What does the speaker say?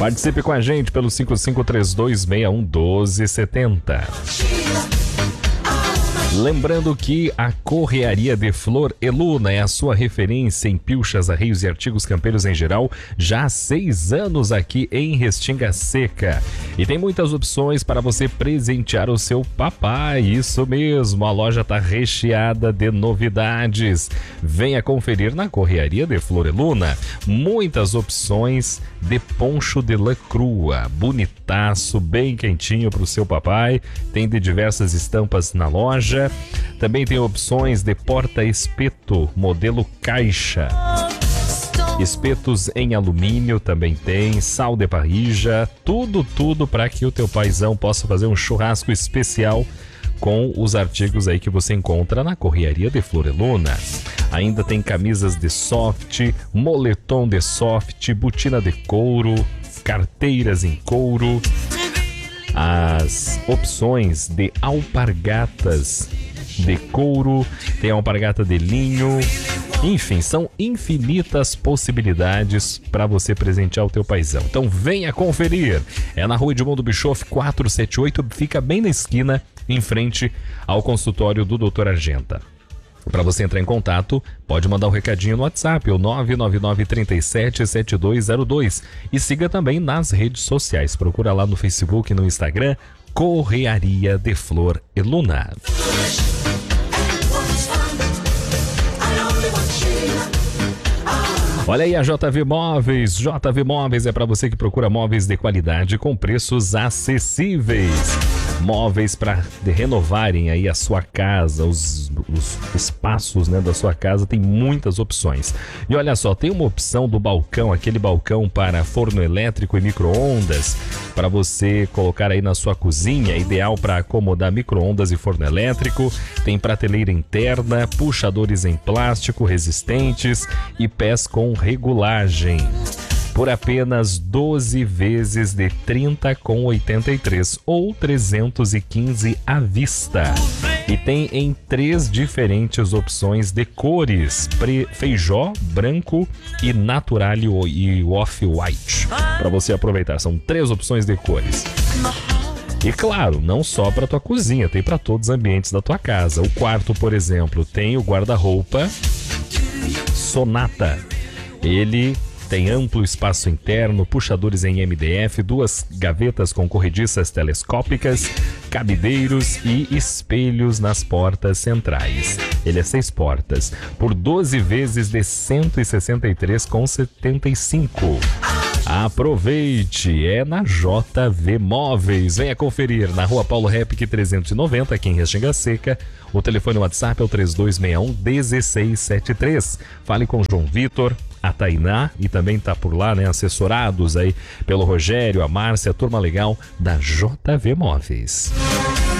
Participe com a gente pelo 5532611270. Lembrando que a Correaria de Flor e Luna é a sua referência em pilchas, arreios e artigos campeiros em geral, já há 6 anos aqui em Restinga Seca. E tem muitas opções para você presentear o seu papai, isso mesmo, a loja está recheada de novidades. Venha conferir na Correaria de Flor e Luna, muitas opções de poncho de lã crua, bonitaço, bem quentinho para o seu papai, tem de diversas estampas na loja. Também tem opções de porta-espeto, modelo caixa. Espetos em alumínio também tem, sal de parrilla, tudo para que o teu paizão possa fazer um churrasco especial com os artigos aí que você encontra na Correaria de Flor e Luna. Ainda tem camisas de soft, moletom de soft, botina de couro, carteiras em couro. As opções de alpargatas de couro, tem alpargata de linho, enfim, são infinitas possibilidades para você presentear o teu paizão. Então venha conferir, é na Rua Edmundo Bischoff 478, fica bem na esquina, em frente ao consultório do Dr. Argenta. Para você entrar em contato, pode mandar um recadinho no WhatsApp, o 999377202. E siga também nas redes sociais. Procura lá no Facebook e no Instagram, Correaria de Flor e Luna. Olha aí a JV Móveis. JV Móveis é para você que procura móveis de qualidade com preços acessíveis. Móveis para renovarem aí a sua casa, os espaços, né, da sua casa, tem muitas opções. E olha só, tem uma opção do balcão, aquele balcão para forno elétrico e micro-ondas, para você colocar aí na sua cozinha, ideal para acomodar micro-ondas e forno elétrico. Tem prateleira interna, puxadores em plástico resistentes e pés com regulagem. Por apenas 12 vezes de 30,83 ou 315 à vista. E tem em 3 diferentes opções de cores: feijó, branco e natural e off-white. Para você aproveitar, são 3 opções de cores. E claro, não só para tua cozinha, tem para todos os ambientes da tua casa. O quarto, por exemplo, tem o guarda-roupa Sonata. Ele tem amplo espaço interno, puxadores em MDF, 2 gavetas com corrediças telescópicas, cabideiros e espelhos nas portas centrais. Ele é 6 portas, por 12 vezes de R$ 163,75. Aproveite, é na JV Móveis. Venha conferir na Rua Paulo Repic 390, aqui em Restinga Seca. O telefone WhatsApp é o 3261-1673. Fale com João Vitor, a Tainá, e também tá por lá, né, assessorados aí pelo Rogério, a Márcia, a turma legal da JV Móveis.